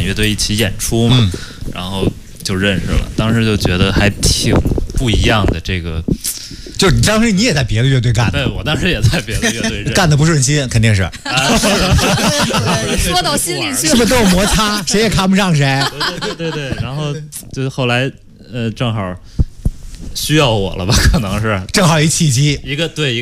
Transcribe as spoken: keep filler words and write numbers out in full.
演乐队一起演出嘛，嗯、然后就认识了。当时就觉得还挺不一样的。这个， 就是当时你也在别的乐队干的， 对我当时也在别的乐队干的不顺心，肯定是。 啊、 是说到心里去了，是不是都有摩擦？谁也看不上谁。 对对对对，然后就后来呃，正好需要我了吧？可能是正好一契机， 一个对一个。